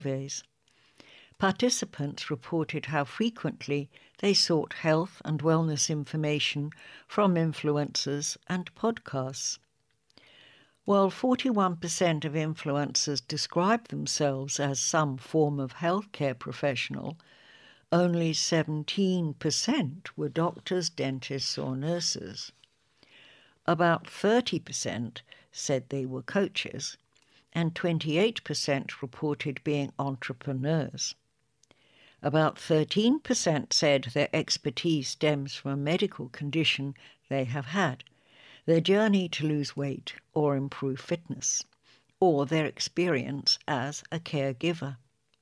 surveys. Participants reported how frequently they sought health and wellness information from influencers and podcasts. While 41% of influencers described themselves as some form of healthcare professional, only 17% were doctors, dentists, or nurses. About 30% said they were coaches, and 28% reported being entrepreneurs. About 13% said their expertise stems from a medical condition they have had, their journey to lose weight or improve fitness, or their experience as a caregiver.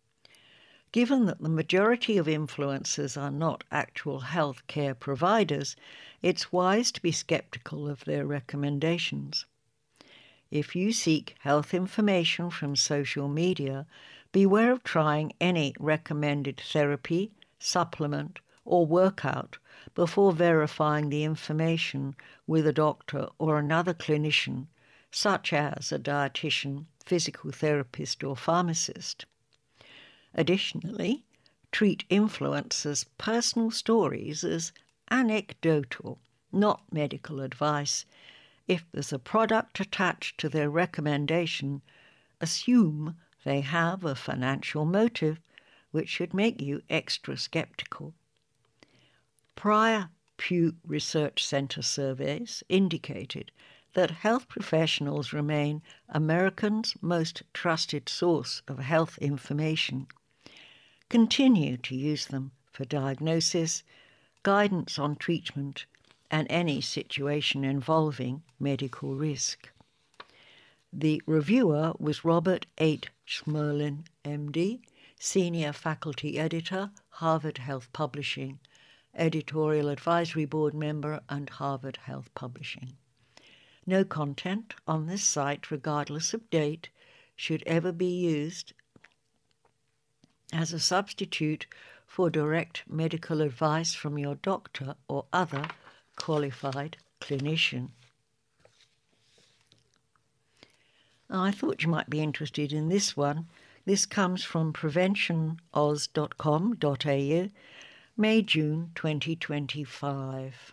Given that the majority of influencers are not actual health care providers, it's wise to be skeptical of their recommendations. If you seek health information from social media, beware of trying any recommended therapy, supplement, or workout before verifying the information with a doctor or another clinician, such as a dietitian, physical therapist, or pharmacist. Additionally, treat influencers' personal stories as anecdotal, not medical advice. If there's a product attached to their recommendation, assume they have a financial motive, which should make you extra skeptical. Prior Pew Research Center surveys indicated that health professionals remain Americans' most trusted source of health information. Continue to use them for diagnosis, guidance on treatment, and any situation involving medical risk. The reviewer was Robert H. Schmerlin, MD, Senior Faculty Editor, Harvard Health Publishing, Editorial Advisory Board member, and Harvard Health Publishing. No content on this site, regardless of date, should ever be used as a substitute for direct medical advice from your doctor or other qualified clinician. I thought you might be interested in this one. This comes from preventionoz.com.au, May-June 2025.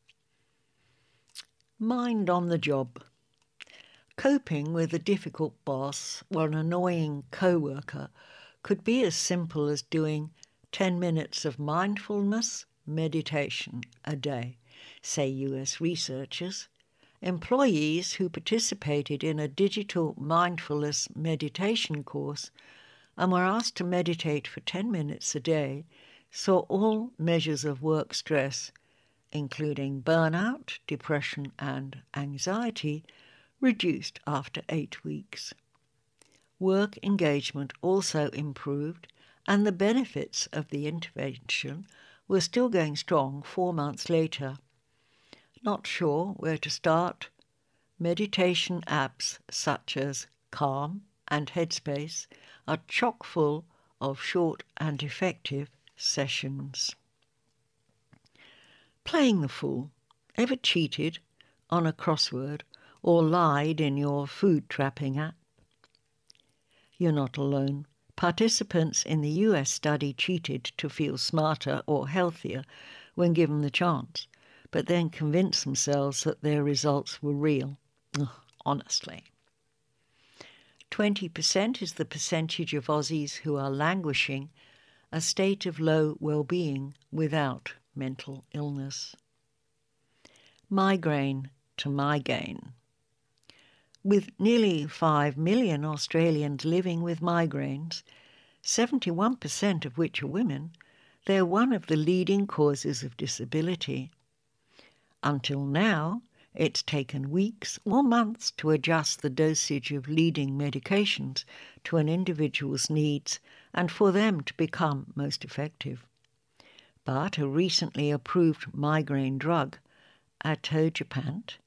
Mind on the job. Coping with a difficult boss or an annoying co-worker could be as simple as doing 10 minutes of mindfulness meditation a day, say US researchers. Employees who participated in a digital mindfulness meditation course and were asked to meditate for 10 minutes a day saw all measures of work stress, including burnout, depression, and anxiety, reduced after 8 weeks. Work engagement also improved, and the benefits of the intervention were still going strong 4 months later. Not sure where to start? Meditation apps such as Calm and Headspace are chock full of short and effective sessions. Playing the fool. Ever cheated on a crossword or lied in your food trapping app? You're not alone. Participants in the US study cheated to feel smarter or healthier when given the chance, but then convinced themselves that their results were real. Ugh, honestly. 20% is the percentage of Aussies who are languishing a state of low well-being without mental illness. Migraine to migraine. With nearly 5 million Australians living with migraines, 71% of which are women, they're one of the leading causes of disability. Until now, it's taken weeks or months to adjust the dosage of leading medications to an individual's needs and for them to become most effective. But a recently approved migraine drug, atogepant,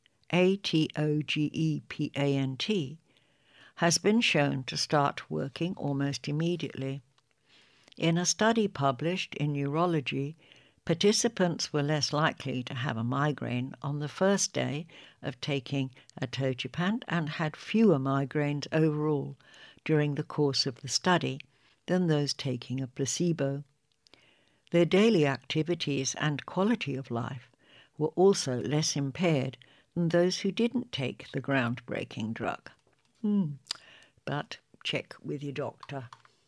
ATOGEPANT, has been shown to start working almost immediately. In a study published in Neurology, participants were less likely to have a migraine on the first day of taking atogepant and had fewer migraines overall during the course of the study, than those taking a placebo. Their daily activities and quality of life were also less impaired than those who didn't take the groundbreaking drug. But check with your doctor.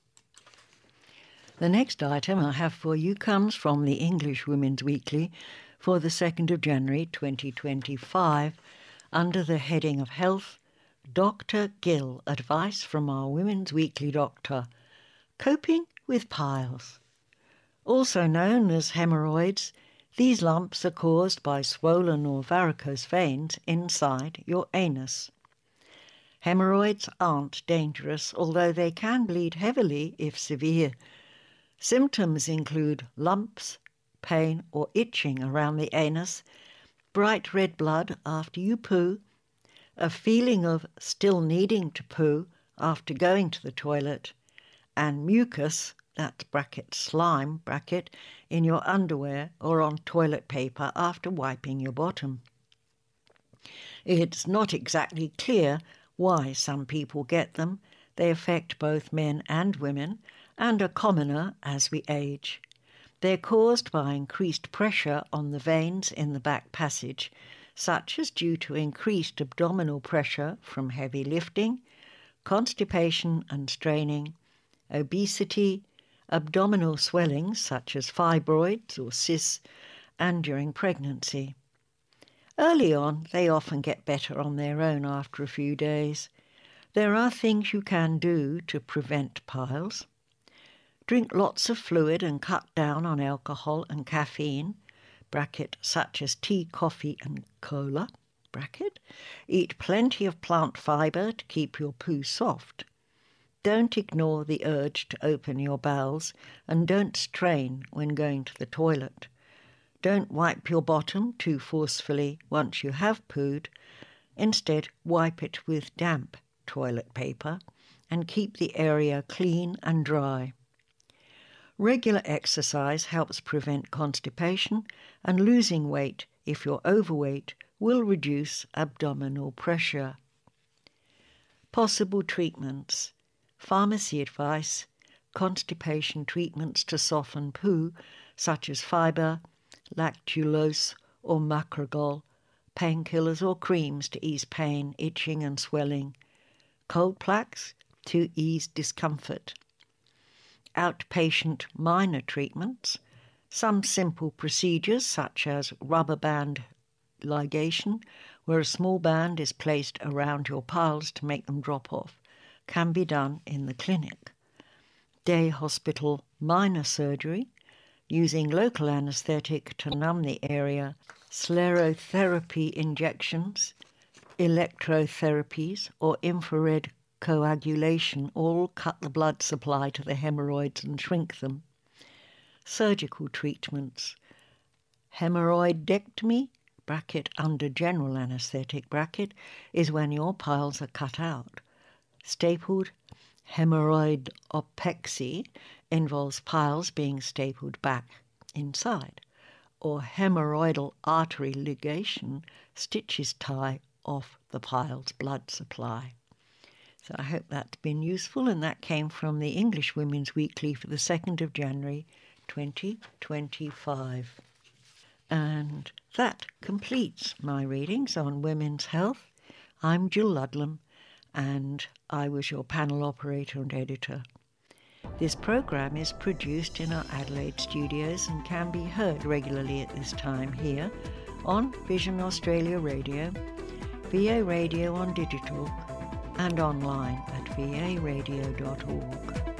The next item I have for you comes from the English Women's Weekly for the 2nd of January 2025 under the heading of Health. Dr. Gill, advice from our Women's Weekly doctor. Coping with piles. Also known as hemorrhoids, these lumps are caused by swollen or varicose veins inside your anus. Hemorrhoids aren't dangerous, although they can bleed heavily if severe. Symptoms include lumps, pain or itching around the anus, bright red blood after you poo, a feeling of still needing to poo after going to the toilet, and mucus, that's bracket slime, bracket, in your underwear or on toilet paper after wiping your bottom. It's not exactly clear why some people get them. They affect both men and women and are commoner as we age. They're caused by increased pressure on the veins in the back passage, such as due to increased abdominal pressure from heavy lifting, constipation and straining, obesity, abdominal swelling such as fibroids or cysts, and during pregnancy. Early on, they often get better on their own after a few days. There are things you can do to prevent piles. Drink lots of fluid and cut down on alcohol and caffeine, bracket, such as tea, coffee and cola, bracket. Eat plenty of plant fibre to keep your poo soft. Don't ignore the urge to open your bowels and don't strain when going to the toilet. Don't wipe your bottom too forcefully once you have pooed. Instead, wipe it with damp toilet paper and keep the area clean and dry. Regular exercise helps prevent constipation, and losing weight, if you're overweight, will reduce abdominal pressure. Possible treatments. Pharmacy advice. Constipation treatments to soften poo, such as fibre, lactulose or macrogol, painkillers or creams to ease pain, itching and swelling, cold packs to ease discomfort. Outpatient minor treatments, some simple procedures such as rubber band ligation, where a small band is placed around your piles to make them drop off, can be done in the clinic. Day hospital minor surgery, using local anaesthetic to numb the area, sclerotherapy injections, electrotherapies or infrared coagulation all cut the blood supply to the hemorrhoids and shrink them. Surgical treatments. Hemorrhoidectomy, bracket under general anaesthetic, bracket, is when your piles are cut out. Stapled hemorrhoidopexy involves piles being stapled back inside, or hemorrhoidal artery ligation, stitches tie off the pile's blood supply. So I hope that's been useful, and that came from the English Women's Weekly for the 2nd of January 2025. And that completes my readings on women's health. I'm Jill Ludlam, and I was your panel operator and editor. This program is produced in our Adelaide studios and can be heard regularly at this time here on Vision Australia Radio, VA Radio on digital, and online at varadio.org.